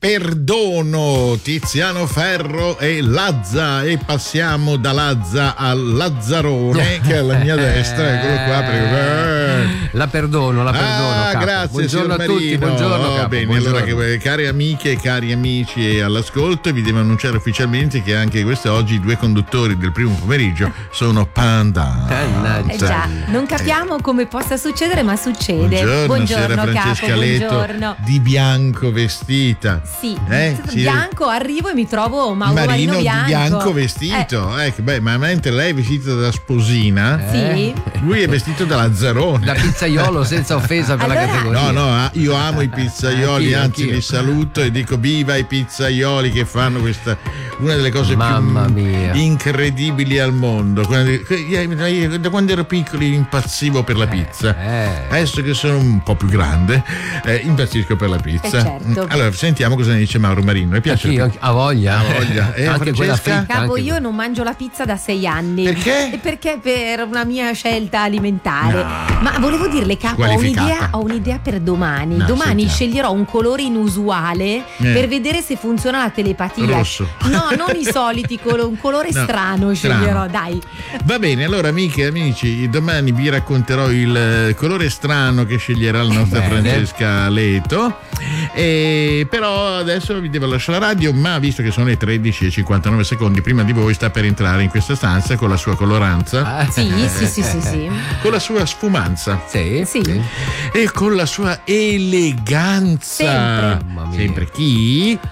Perdono, Tiziano Ferro e Lazza, e passiamo da Lazza a Lazzarone che è alla mia destra, eccolo qua. La perdono, capo. Grazie, buongiorno a Marino. tutti, buongiorno capo. Bene, buongiorno. allora, care amiche e cari amici all'ascolto, vi devo annunciare ufficialmente che anche quest'oggi i due conduttori del primo pomeriggio sono Panda. Già, non capiamo come possa succedere, ma succede. Buongiorno capo, Francesca Leto, buongiorno. di bianco vestita. Sì, Sì. bianco, arrivo e mi trovo Mauro Marino di bianco. bianco vestito. Ma mentre lei è vestita da sposina, Sì. lui è vestito da Lazzarone. Da pizzaiolo, senza offesa per la Allora- categoria. No, io amo i pizzaioli, anzi anch'io. li saluto e dico viva i pizzaioli che fanno questa, una delle cose Mamma più mia. incredibili al mondo. Io, da quando ero piccolo impazzivo per la pizza. Adesso che sono un po' più grande, impazzisco per la pizza. certo. Allora, sentiamo cosa ne dice Mauro Marino. Le piace? Anch'io, ha voglia. Ha voglia. Anche quella Francesca? fritta. Capo, anche io non mangio la pizza da 6 anni. Perché? Perché per una mia scelta alimentare. Ma volevo dirle, capo, Squalificata. ho un'idea per domani. No, Domani sentiamo. sceglierò un colore inusuale per vedere se funziona la telepatia. Rosso. No, non i soliti colori, un colore No, strano sceglierò, dai. Va bene, allora amiche e amici, domani vi racconterò il colore strano che sceglierà la nostra Bene. Francesca Leto. Però adesso vi devo lasciare la radio, ma visto che sono le 13:59, prima di voi sta per entrare in questa stanza con la sua coloranza, Sì. con la sua sfumanza Sì. e con la sua eleganza. Sempre. Mamma mia. Sempre chi?